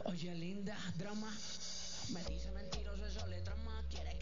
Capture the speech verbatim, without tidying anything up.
Oye, linda, drama. Me dice mentiroso, eso le trama. Quiere